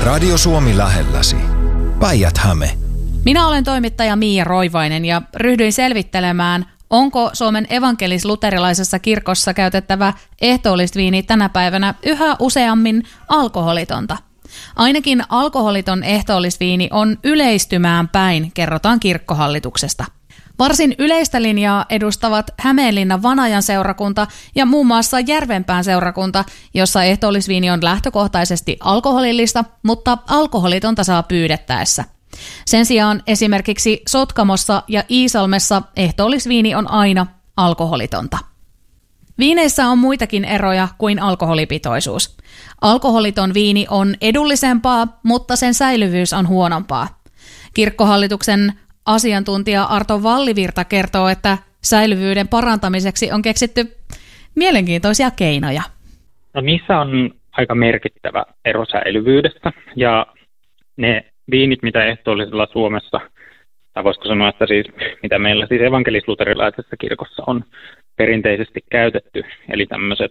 Radio Suomi lähelläsi. Päijät-Häme. Minä olen toimittaja Miia Roivainen ja ryhdyin selvittelemään, onko Suomen evankelis-luterilaisessa kirkossa käytettävä ehtoollisviini tänä päivänä yhä useammin alkoholitonta. Ainakin alkoholiton ehtoollisviini on yleistymään päin, kerrotaan kirkkohallituksesta. Varsin yleistä linjaa edustavat Hämeenlinnan Vanajan seurakunta ja muun muassa Järvenpään seurakunta, jossa ehtoollisviini on lähtökohtaisesti alkoholillista, mutta alkoholitonta saa pyydettäessä. Sen sijaan esimerkiksi Sotkamossa ja Iisalmessa ehtoollisviini on aina alkoholitonta. Viineissä on muitakin eroja kuin alkoholipitoisuus. Alkoholiton viini on edullisempaa, mutta sen säilyvyys on huonompaa. Kirkkohallituksen asiantuntija Arto Vallivirta kertoo, että säilyvyyden parantamiseksi on keksitty mielenkiintoisia keinoja. No niissä on aika merkittävä ero säilyvyydestä ja ne viinit, mitä ehtoollisella Suomessa, tai voisiko sanoa, että siis, mitä meillä siis evankelis-luterilaisessa kirkossa on perinteisesti käytetty, eli tämmöiset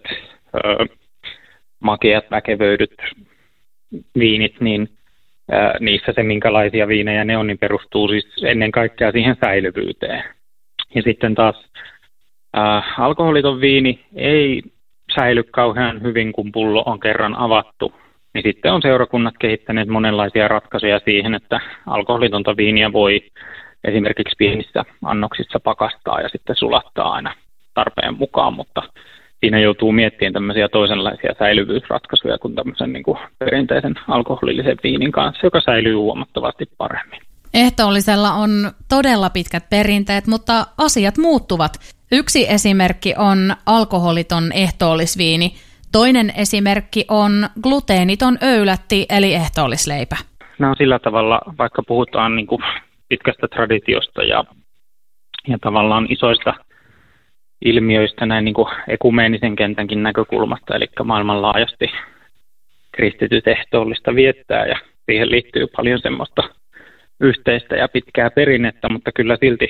makeat, väkevöidyt viinit, niin niissä se, minkälaisia viinejä ne on, niin perustuu siis ennen kaikkea siihen säilyvyyteen. Ja sitten taas alkoholiton viini ei säily kauhean hyvin, kun pullo on kerran avattu. Niin sitten on seurakunnat kehittäneet monenlaisia ratkaisuja siihen, että alkoholitonta viiniä voi esimerkiksi pienissä annoksissa pakastaa ja sitten sulattaa aina tarpeen mukaan, mutta siinä joutuu miettimään tämmöisiä toisenlaisia säilyvyysratkaisuja kuin tämmöisen niin kuin perinteisen alkoholillisen viinin kanssa, joka säilyy huomattavasti paremmin. Ehtoollisella on todella pitkät perinteet, mutta asiat muuttuvat. Yksi esimerkki on alkoholiton ehtoollisviini. Toinen esimerkki on gluteeniton öylätti eli ehtoollisleipä. No sillä tavalla, vaikka puhutaan niin kuin pitkästä traditiosta ja tavallaan isoista ilmiöistä näin niin kuin ekumeenisen kentänkin näkökulmasta, eli maailmanlaajasti kristityt ehtoollista viettää ja siihen liittyy paljon semmoista yhteistä ja pitkää perinnettä, mutta kyllä silti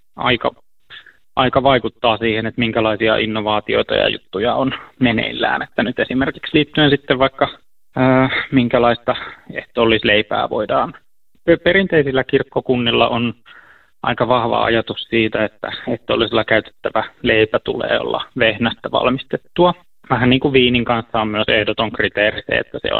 aika vaikuttaa siihen, että minkälaisia innovaatioita ja juttuja on meneillään. Että nyt esimerkiksi liittyen sitten vaikka minkälaista ehtoollisleipää voidaan. Perinteisillä kirkkokunnilla on aika vahva ajatus siitä, että ehtoollisella käytettävä leipä tulee olla vehnästä valmistettua. Vähän niin kuin viinin kanssa on myös ehdoton kriteeri se, että se on